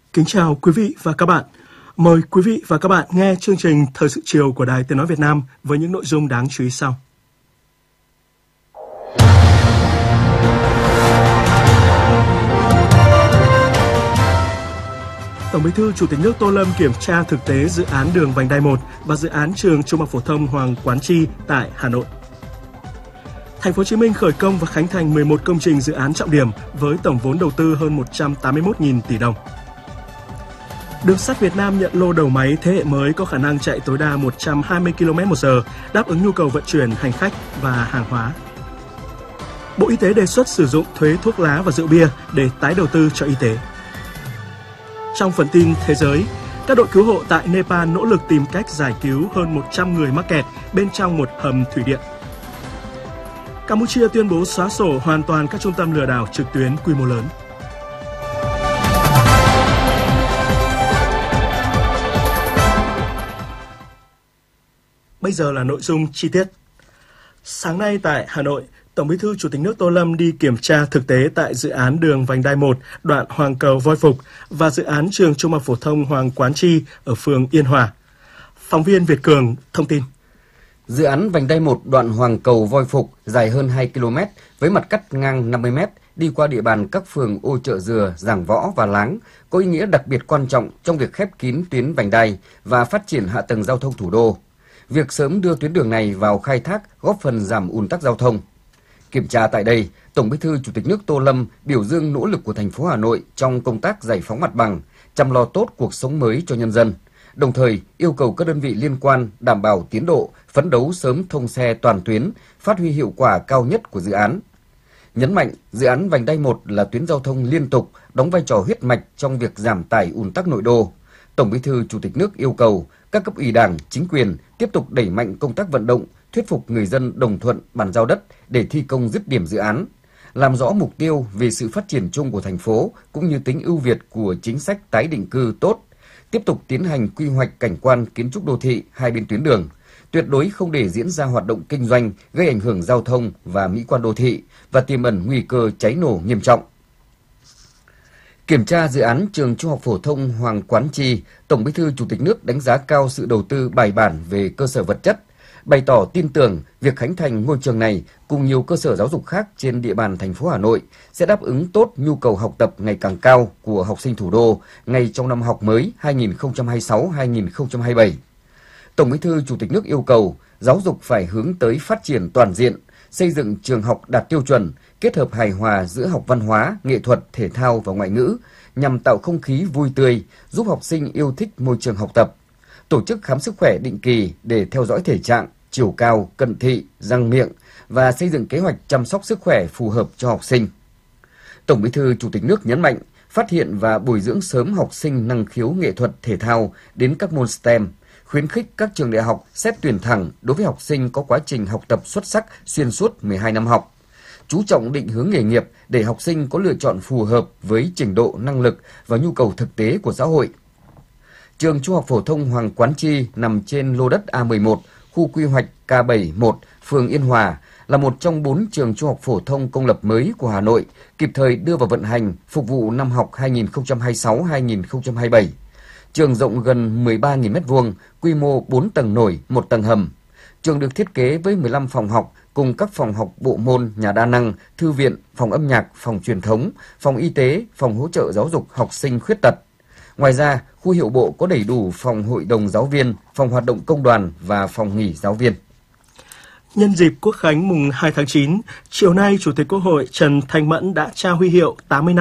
Kính chào quý vị và các bạn. Mời quý vị và các bạn nghe chương trình Thời sự chiều của Đài Tiếng nói Việt Nam với những nội dung đáng chú ý sau. Tổng Bí thư Chủ tịch nước Tô Lâm kiểm tra thực tế dự án đường vành đai 1 và dự án trường Trung học phổ thông Hoàng Quán Chi tại Hà Nội. Thành phố Hồ Chí Minh khởi công và khánh thành 11 công trình dự án trọng điểm với tổng vốn đầu tư hơn 181.000 tỷ đồng. Đường sắt Việt Nam nhận lô đầu máy thế hệ mới có khả năng chạy tối đa 120 km/h, đáp ứng nhu cầu vận chuyển hành khách và hàng hóa. Bộ Y tế đề xuất sử dụng thuế thuốc lá và rượu bia để tái đầu tư cho y tế. Trong phần tin thế giới, các đội cứu hộ tại Nepal nỗ lực tìm cách giải cứu hơn 100 người mắc kẹt bên trong một hầm thủy điện. Campuchia tuyên bố xóa sổ hoàn toàn các trung tâm lừa đảo trực tuyến quy mô lớn. Bây giờ là nội dung chi tiết. Sáng nay tại Hà Nội, Tổng Bí thư Chủ tịch nước Tô Lâm đi kiểm tra thực tế tại dự án đường vành đai 1 đoạn Hoàng Cầu - Voi Phục và dự án trường Trung học phổ thông Hoàng Quán Chi ở phường Yên Hòa. Phóng viên Việt Cường thông tin. Dự án vành đai 1 đoạn Hoàng Cầu - Voi Phục dài hơn 2 km với mặt cắt ngang 50 m đi qua địa bàn các phường Ô Chợ Dừa, Giảng Võ và Láng có ý nghĩa đặc biệt quan trọng trong việc khép kín tuyến vành đai và phát triển hạ tầng giao thông thủ đô. Việc sớm đưa tuyến đường này vào khai thác góp phần giảm ùn tắc giao thông. Kiểm tra tại đây, Tổng Bí thư Chủ tịch nước Tô Lâm biểu dương nỗ lực của thành phố Hà Nội trong công tác giải phóng mặt bằng, chăm lo tốt cuộc sống mới cho nhân dân. Đồng thời, yêu cầu các đơn vị liên quan đảm bảo tiến độ, phấn đấu sớm thông xe toàn tuyến, phát huy hiệu quả cao nhất của dự án. Nhấn mạnh, dự án vành đai 1 là tuyến giao thông liên tục, đóng vai trò huyết mạch trong việc giảm tải ùn tắc nội đô. Tổng Bí thư Chủ tịch nước yêu cầu các cấp ủy Đảng, chính quyền tiếp tục đẩy mạnh công tác vận động, thuyết phục người dân đồng thuận bàn giao đất để thi công dứt điểm dự án, làm rõ mục tiêu về sự phát triển chung của thành phố cũng như tính ưu việt của chính sách tái định cư tốt, tiếp tục tiến hành quy hoạch cảnh quan kiến trúc đô thị hai bên tuyến đường, tuyệt đối không để diễn ra hoạt động kinh doanh gây ảnh hưởng giao thông và mỹ quan đô thị và tiềm ẩn nguy cơ cháy nổ nghiêm trọng. Kiểm tra dự án trường Trung học phổ thông Hoàng Quán Chi, Tổng Bí thư Chủ tịch nước đánh giá cao sự đầu tư bài bản về cơ sở vật chất, bày tỏ tin tưởng việc khánh thành ngôi trường này cùng nhiều cơ sở giáo dục khác trên địa bàn thành phố Hà Nội sẽ đáp ứng tốt nhu cầu học tập ngày càng cao của học sinh thủ đô ngay trong năm học mới 2026-2027. Tổng Bí thư Chủ tịch nước yêu cầu giáo dục phải hướng tới phát triển toàn diện, xây dựng trường học đạt tiêu chuẩn, kết hợp hài hòa giữa học văn hóa, nghệ thuật, thể thao và ngoại ngữ nhằm tạo không khí vui tươi, giúp học sinh yêu thích môi trường học tập. Tổ chức khám sức khỏe định kỳ để theo dõi thể trạng, chiều cao, cận thị, răng miệng và xây dựng kế hoạch chăm sóc sức khỏe phù hợp cho học sinh. Tổng Bí thư Chủ tịch nước nhấn mạnh, phát hiện và bồi dưỡng sớm học sinh năng khiếu nghệ thuật thể thao đến các môn STEM, khuyến khích các trường đại học xét tuyển thẳng đối với học sinh có quá trình học tập xuất sắc xuyên suốt 12 năm học. Chú trọng định hướng nghề nghiệp để học sinh có lựa chọn phù hợp với trình độ năng lực và nhu cầu thực tế của xã hội. Trường Trung học phổ thông Hoàng Quán Chi nằm trên lô đất A11, khu quy hoạch K71, phường Yên Hòa, là một trong 4 trường trung học phổ thông công lập mới của Hà Nội, kịp thời đưa vào vận hành phục vụ năm học 2026-2027. Trường rộng gần 13.000 m2, quy mô 4 tầng nổi, 1 tầng hầm. Trường được thiết kế với 15 phòng học cùng các phòng học bộ môn, nhà đa năng, thư viện, phòng âm nhạc, phòng truyền thống, phòng y tế, phòng hỗ trợ giáo dục học sinh khuyết tật. Ngoài ra, khu hiệu bộ có đầy đủ phòng hội đồng giáo viên, phòng hoạt động công đoàn và phòng nghỉ giáo viên. Nhân dịp Quốc khánh mùng 2 tháng 9, chiều nay Chủ tịch Quốc hội Trần Thanh Mẫn đã trao huy hiệu 80 năm